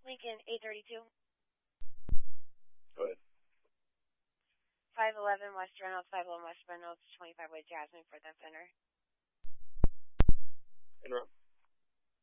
Lincoln 832. Go ahead. 511 West Reynolds, 511 West Reynolds, 25 way Jasmine for the offender. Interrupt.